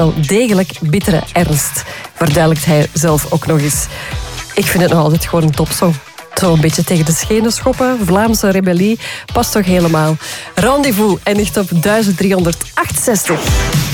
wel degelijk bittere ernst, verduidelijkt hij zelf ook nog eens. Ik vind het nog altijd gewoon een topsong. Zo een beetje tegen de schenen schoppen. Vlaamse rebellie past toch helemaal. Rendezvous eindigt op 1368.